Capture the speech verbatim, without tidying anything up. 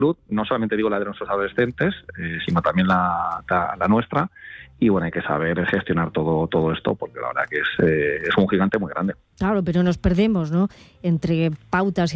salud, no solamente digo la de nuestros adolescentes, eh, sino también la, la, la nuestra, y bueno, hay que saber gestionar todo, todo esto, porque la verdad que es, eh, es un gigante muy grande. Claro, pero nos perdemos, ¿no?, entre pautas